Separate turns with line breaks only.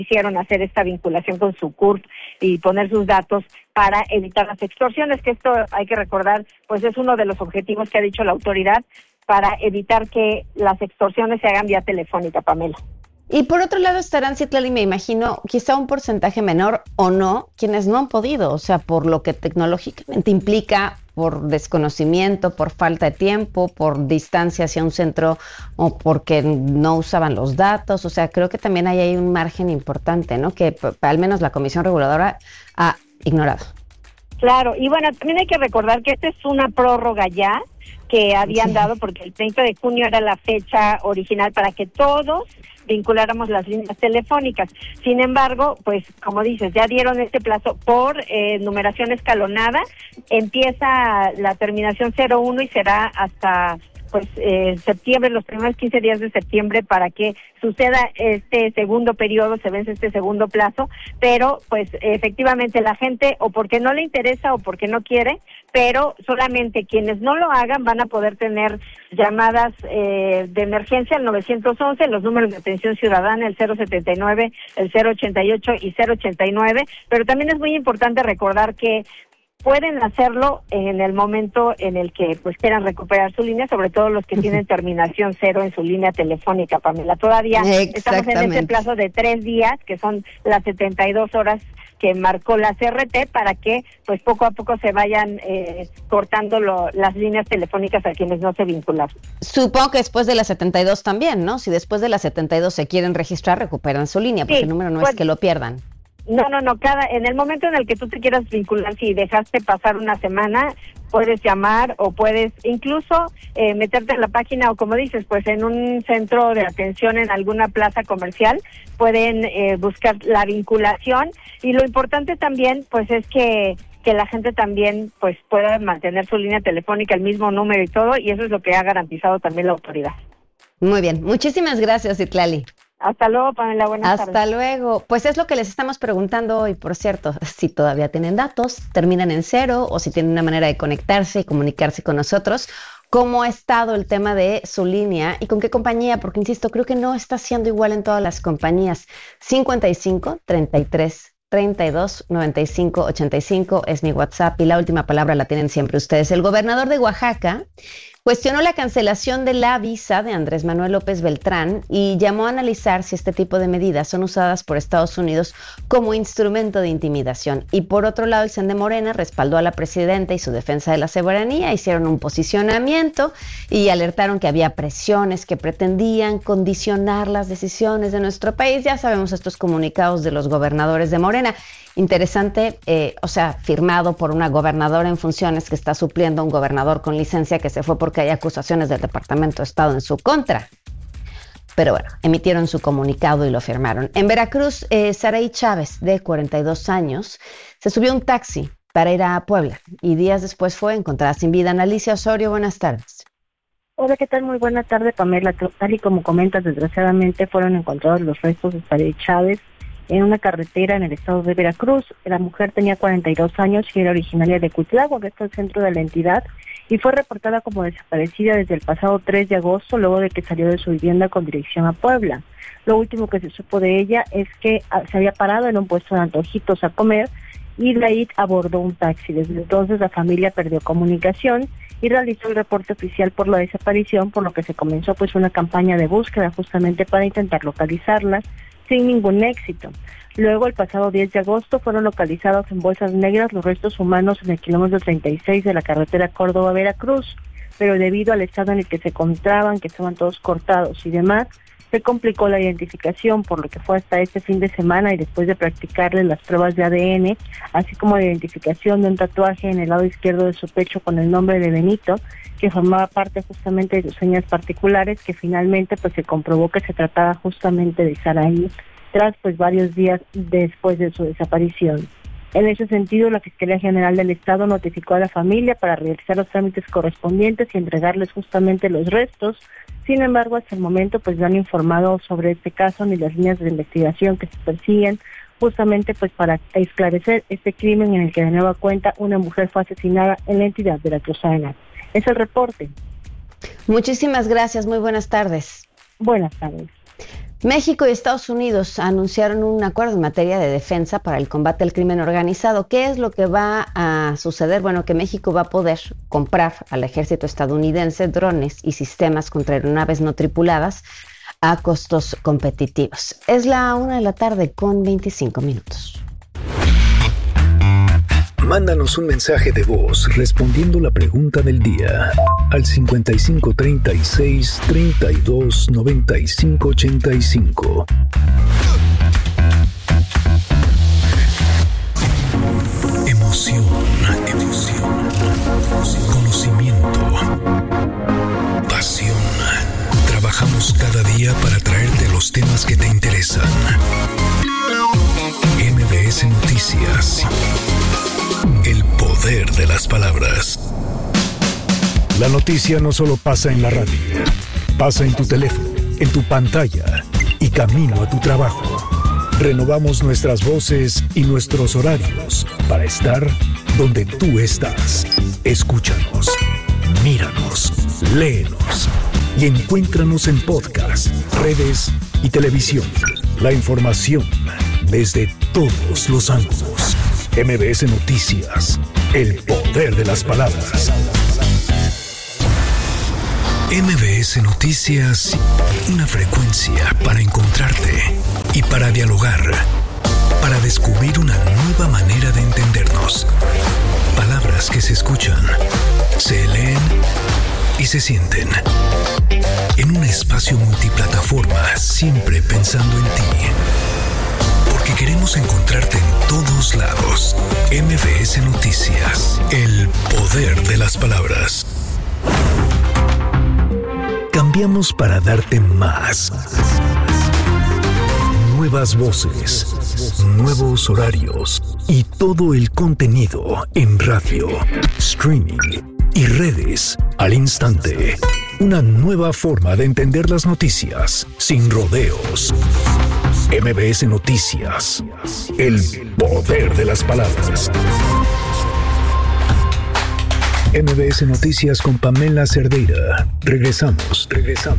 hicieron hacer esta vinculación con su CURP y poner sus datos para evitar las extorsiones, que esto hay que recordar, pues es uno de los objetivos que ha dicho la autoridad para evitar que las extorsiones se hagan vía telefónica, Pamela.
Y por otro lado estarán, Citlali, me imagino, quizá un porcentaje menor o no, quienes no han podido, o sea, por lo que tecnológicamente implica, por desconocimiento, por falta de tiempo, por distancia hacia un centro o porque no usaban los datos. O sea, creo que también hay un margen importante, ¿no? Que al menos la Comisión Reguladora ha ignorado.
Claro, y bueno, también hay que recordar que esta es una prórroga ya que habían dado, porque el 30 de junio era la fecha original para que todos vinculáramos las líneas telefónicas. Sin embargo, pues como dices, ya dieron este plazo por numeración escalonada. Empieza la terminación 01 y será hasta septiembre, los primeros 15 días de septiembre, para que suceda este segundo periodo, se vence este segundo plazo, pero pues efectivamente la gente o porque no le interesa o porque no quiere, pero solamente quienes no lo hagan van a poder tener llamadas de emergencia al 911, los números de atención ciudadana, el 079, el 088 y 089, pero también es muy importante recordar que pueden hacerlo en el momento en el que pues quieran recuperar su línea, sobre todo los que tienen terminación 0 en su línea telefónica, Pamela. Todavía estamos en ese plazo de 3 días, que son las 72 horas que marcó la CRT, para que pues poco a poco se vayan cortando las líneas telefónicas a quienes no se vincularon.
Supongo que después de las 72 también, ¿no? Si después de las 72 se quieren registrar, recuperan su línea, porque el número no es que lo pierdan.
No, en el momento en el que tú te quieras vincular, si dejaste pasar una semana, puedes llamar o puedes incluso meterte en la página, o como dices, pues en un centro de atención en alguna plaza comercial, pueden buscar la vinculación. Y lo importante también pues es que la gente también pues pueda mantener su línea telefónica, el mismo número y todo, y eso es lo que ha garantizado también la autoridad.
Muy bien, muchísimas gracias, Citlali.
Hasta luego, Pamela, buenas tardes.
Hasta luego. Pues es lo que les estamos preguntando hoy, por cierto, si todavía tienen datos, terminan en 0, o si tienen una manera de conectarse y comunicarse con nosotros. ¿Cómo ha estado el tema de su línea y con qué compañía? Porque, insisto, creo que no está siendo igual en todas las compañías. 55 33 32 95 85 es mi WhatsApp, y la última palabra la tienen siempre ustedes. El gobernador de Oaxaca cuestionó la cancelación de la visa de Andrés Manuel López Beltrán y llamó a analizar si este tipo de medidas son usadas por Estados Unidos como instrumento de intimidación. Y por otro lado, el CEN de Morena respaldó a la presidenta y su defensa de la soberanía, hicieron un posicionamiento y alertaron que había presiones que pretendían condicionar las decisiones de nuestro país. Ya sabemos estos comunicados de los gobernadores de Morena. Interesante, firmado por una gobernadora en funciones que está supliendo a un gobernador con licencia que se fue porque hay acusaciones del Departamento de Estado en su contra. Pero bueno, emitieron su comunicado y lo firmaron. En Veracruz, Saraí Chávez, de 42 años, se subió a un taxi para ir a Puebla y días después fue encontrada sin vida. Alicia Osorio, buenas tardes.
Hola, ¿qué tal? Muy buena tarde, Pamela. Tal y como comentas, desgraciadamente fueron encontrados los restos de Saraí Chávez en una carretera en el estado de Veracruz. La mujer tenía 42 años y era originaria de Cuitláhuac, que está el centro de la entidad, y fue reportada como desaparecida desde el pasado 3 de agosto, luego de que salió de su vivienda con dirección a Puebla. Lo último que se supo de ella es que se había parado en un puesto de antojitos a comer y de ahí abordó un taxi. Desde entonces la familia perdió comunicación y realizó el reporte oficial por la desaparición, por lo que se comenzó pues una campaña de búsqueda justamente para intentar localizarla, sin ningún éxito. Luego, el pasado 10 de agosto, fueron localizados en bolsas negras los restos humanos en el kilómetro 36 de la carretera Córdoba-Veracruz, pero debido al estado en el que se encontraban, que estaban todos cortados y demás, se complicó la identificación, por lo que fue hasta este fin de semana, y después de practicarle las pruebas de ADN, así como la identificación de un tatuaje en el lado izquierdo de su pecho con el nombre de Benito, que formaba parte justamente de sus señas particulares, que finalmente pues se comprobó que se trataba justamente de Saraí, tras pues varios días después de su desaparición. En ese sentido, la Fiscalía General del Estado notificó a la familia para realizar los trámites correspondientes y entregarles justamente los restos. Sin embargo, hasta el momento pues no han informado sobre este caso ni las líneas de investigación que se persiguen, justamente pues para esclarecer este crimen en el que de nueva cuenta una mujer fue asesinada en la entidad veracruzana. Es el reporte.
Muchísimas gracias, muy buenas tardes.
Buenas tardes.
México y Estados Unidos anunciaron un acuerdo en materia de defensa para el combate al crimen organizado. ¿Qué es lo que va a suceder? Bueno, que México va a poder comprar al ejército estadounidense drones y sistemas contra aeronaves no tripuladas a costos competitivos. Es la 1:25 p.m.
Mándanos un mensaje de voz respondiendo la pregunta del día al 55 36 32 95 85. Emoción, conocimiento, pasión. Trabajamos cada día para traerte los temas que te interesan. MBS Noticias. El poder de las palabras. La noticia no solo pasa en la radio, pasa en tu teléfono, en tu pantalla y camino a tu trabajo. Renovamos nuestras voces y nuestros horarios para estar donde tú estás. Escúchanos, míranos, léenos y encuéntranos en podcast, redes y televisión. La información desde todos los ángulos. MBS Noticias, el poder de las palabras. MBS Noticias, una frecuencia para encontrarte y para dialogar, para descubrir una nueva manera de entendernos. Palabras que se escuchan, se leen y se sienten. En un espacio multiplataforma, siempre pensando en ti. Porque queremos encontrarte en todos lados. MBS Noticias, el poder de las palabras. Cambiamos para darte más. Nuevas voces, nuevos horarios y todo el contenido en radio, streaming y redes al instante. Una nueva forma de entender las noticias sin rodeos. MBS Noticias, el poder de las palabras. MBS Noticias con Pamela Cerdeira. Regresamos.